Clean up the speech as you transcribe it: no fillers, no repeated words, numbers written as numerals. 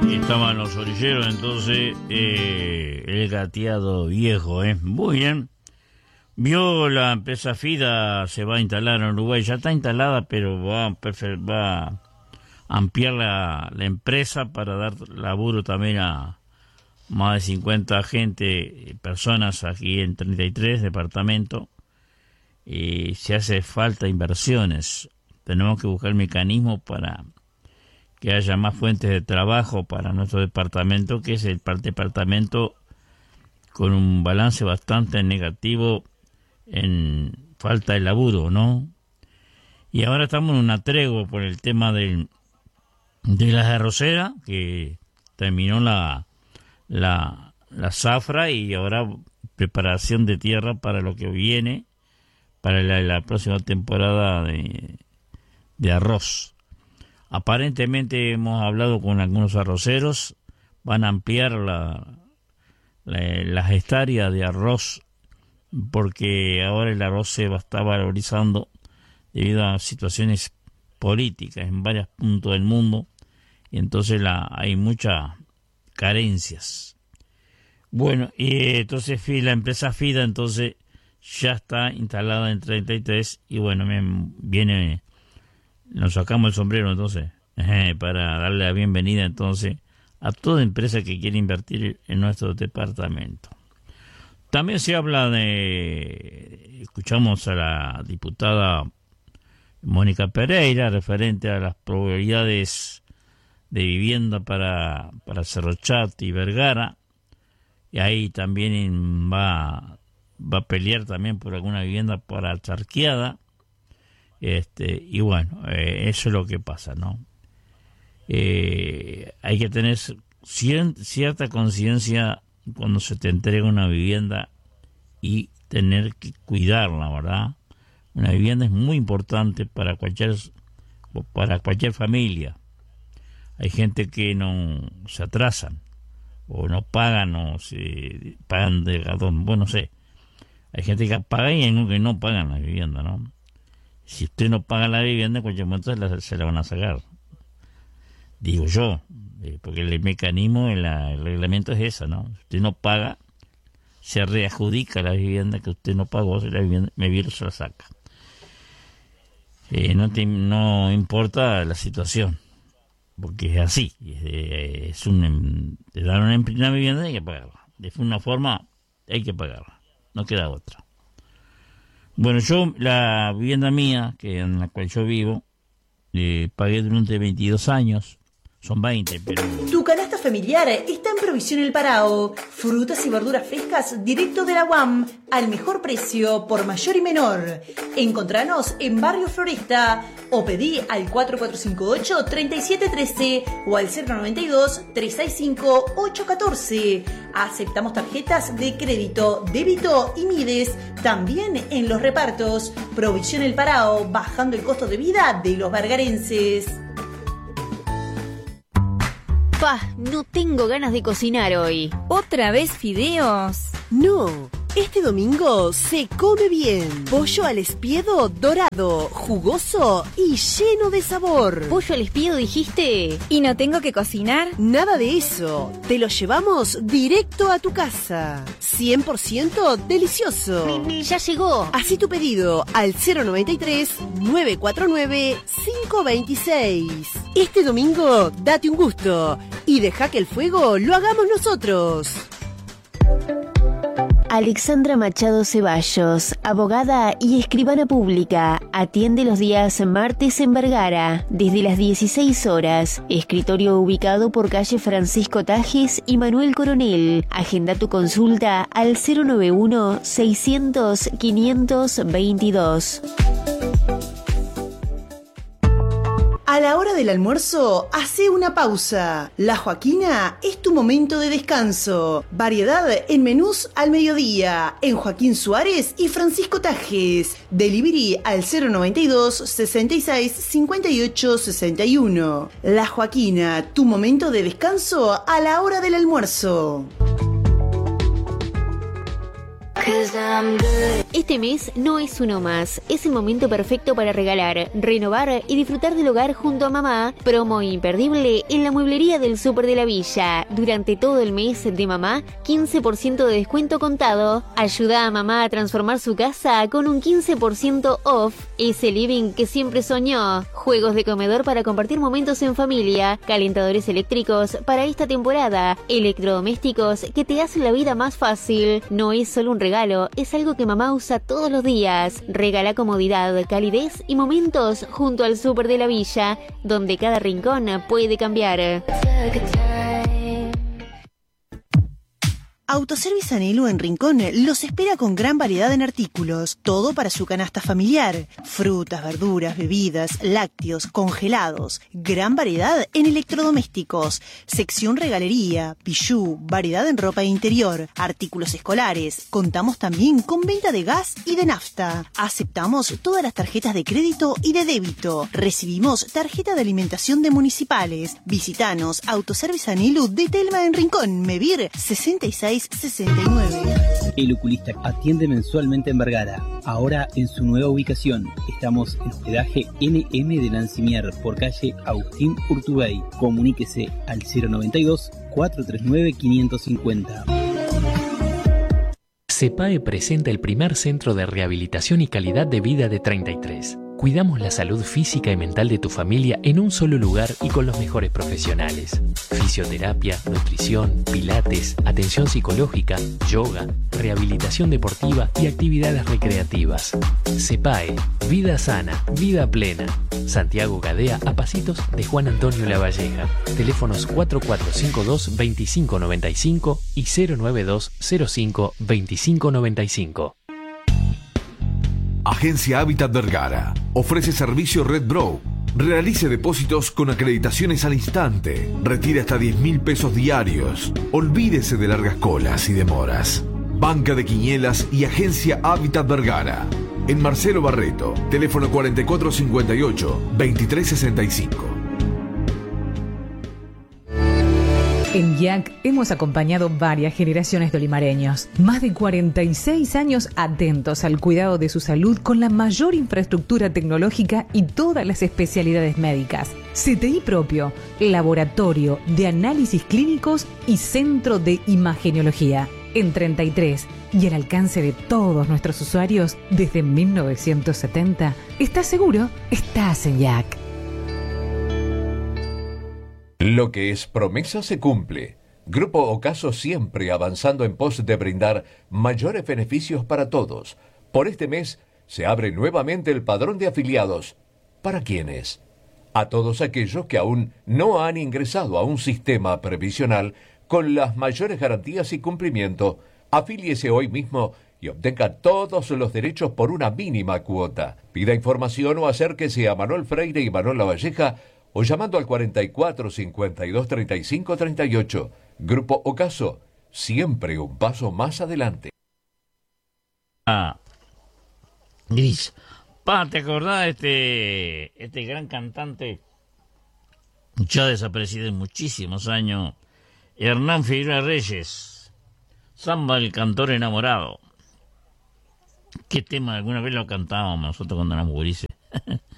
Estaban los orilleros, entonces, el gateado viejo, Muy bien. Vio la empresa FIDA, se va a instalar en Uruguay, ya está instalada, pero va a ampliar la empresa para dar laburo también a más de 50 personas aquí en 33 departamentos. Y si hace falta inversiones, tenemos que buscar mecanismos para que haya más fuentes de trabajo para nuestro departamento, que es el departamento con un balance bastante negativo en falta de laburo, ¿no? Y ahora estamos en una tregua por el tema de las arroceras, que terminó la zafra y ahora preparación de tierra para lo que viene, para la próxima temporada de arroz. Aparentemente hemos hablado con algunos arroceros, van a ampliar las hectáreas de arroz, porque ahora el arroz se está valorizando debido a situaciones políticas en varios puntos del mundo, y entonces hay muchas carencias. Bueno, y entonces la empresa FIDA entonces ya está instalada en 33, y bueno, nos sacamos el sombrero entonces para darle la bienvenida entonces a toda empresa que quiere invertir en nuestro departamento. También se habla escuchamos a la diputada Mónica Pereira referente a las probabilidades de vivienda para Cerro Chato y Vergara, y ahí también va a pelear también por alguna vivienda para Charqueada. Y bueno, eso es lo que pasa, ¿no? Hay que tener cierta conciencia cuando se te entrega una vivienda y tener que cuidarla, ¿verdad? Una vivienda es muy importante para cualquier familia. Hay gente que no se atrasan o no pagan o se pagan de gadón, bueno, no sé. Hay gente que paga y hay que no pagan la vivienda, ¿no? Si usted no paga la vivienda, en cualquier momento se la van a sacar. Digo yo, porque el mecanismo, el reglamento es esa, ¿no? Si usted no paga, se readjudica la vivienda que usted no pagó, la vivienda se la saca. No importa la situación, porque es así. Te dan una vivienda y hay que pagarla. De una forma hay que pagarla, no queda otra. Bueno, yo, la vivienda mía, en la cual yo vivo, pagué durante 22 años, son 20, pero... Tu canasta familiar está en Provisión El Parao. Frutas y verduras frescas directo de la UAM, al mejor precio, por mayor y menor. Encontranos en Barrio Floresta o pedí al 4458-3713 o al 092-365-814. Aceptamos tarjetas de crédito, débito y Mides, también en los repartos. Provisión El Parao, bajando el costo de vida de los vergarenses. No tengo ganas de cocinar hoy. ¿Otra vez fideos? No, este domingo se come bien. Pollo al espiedo dorado, jugoso y lleno de sabor. ¿Pollo al espiedo dijiste? ¿Y no tengo que cocinar? Nada de eso. Te lo llevamos directo a tu casa. 100% delicioso. Ya llegó. Hacé tu pedido al 093-949-526. Este domingo date un gusto y deja que el fuego lo hagamos nosotros. Alexandra Machado Ceballos, abogada y escribana pública, atiende los días martes en Vergara, desde las 16 horas. Escritorio ubicado por calle Francisco Tajes y Manuel Coronel. Agenda tu consulta al 091-600-522. A la hora del almuerzo, hacé una pausa. La Joaquina es tu momento de descanso. Variedad en menús al mediodía, en Joaquín Suárez y Francisco Tajes. Delivery al 092 66 58 61. La Joaquina, tu momento de descanso a la hora del almuerzo. Este mes no es uno más. Es el momento perfecto para regalar, renovar y disfrutar del hogar junto a mamá. Promo imperdible en la mueblería del Súper de la Villa. Durante todo el mes de mamá, 15% de descuento contado. Ayuda a mamá a transformar su casa con un 15% off. Ese living que siempre soñó. Juegos de comedor para compartir momentos en familia. Calentadores eléctricos para esta temporada. Electrodomésticos que te hacen la vida más fácil. No es solo un regalo, es algo que mamá usa todos los días. Regala comodidad, calidez y momentos junto al Súper de la Villa, donde cada rincón puede cambiar. Autoservice Anhelo en Rincón los espera con gran variedad en artículos, todo para su canasta familiar, frutas, verduras, bebidas, lácteos, congelados, gran variedad en electrodomésticos, sección regalería, bijú, variedad en ropa interior, artículos escolares. Contamos también con venta de gas y de nafta. Aceptamos todas las tarjetas de crédito y de débito. Recibimos tarjeta de alimentación de municipales. Visitanos Autoservice Anhelo de Telma en Rincón, Mevir 6669. El Oculista atiende mensualmente en Vergara. Ahora en su nueva ubicación. Estamos en hospedaje NM de Lancimier por calle Agustín Urtubey. Comuníquese al 092-439-550. CEPAE presenta el primer centro de rehabilitación y calidad de vida de 33. Cuidamos la salud física y mental de tu familia en un solo lugar y con los mejores profesionales. Fisioterapia, nutrición, pilates, atención psicológica, yoga, rehabilitación deportiva y actividades recreativas. CEPAE, vida sana, vida plena. Santiago Gadea, a pasitos de Juan Antonio Lavalleja. Teléfonos 4452-2595 y 09205-2595. Agencia Hábitat Vergara ofrece servicio Red Bro. Realice depósitos con acreditaciones al instante. Retire hasta 10.000 pesos diarios. Olvídese de largas colas y demoras. Banca de Quinielas y Agencia Hábitat Vergara. En Marcelo Barreto, teléfono 4458-2365. En YAC hemos acompañado varias generaciones de olimareños. Más de 46 años atentos al cuidado de su salud con la mayor infraestructura tecnológica y todas las especialidades médicas. CTI propio, laboratorio de análisis clínicos y centro de imagenología. En 33 y al alcance de todos nuestros usuarios desde 1970. ¿Estás seguro? Estás en YAC. Lo que es promesa se cumple. Grupo Ocaso siempre avanzando en pos de brindar mayores beneficios para todos. Por este mes se abre nuevamente el padrón de afiliados. ¿Para quiénes? A todos aquellos que aún no han ingresado a un sistema previsional con las mayores garantías y cumplimiento. Afíliese hoy mismo y obtenga todos los derechos por una mínima cuota. Pida información o acérquese a Manuel Freire y Manuel Lavalleja o llamando al 44 52 35 38. Grupo Ocaso, siempre un paso más adelante. Gris. ¿Te acordás de este gran cantante ya desaparecido en muchísimos años? Hernán Figueroa Reyes. Samba el cantor enamorado. ¿Qué tema? Alguna vez lo cantábamos nosotros cuando éramos gurises.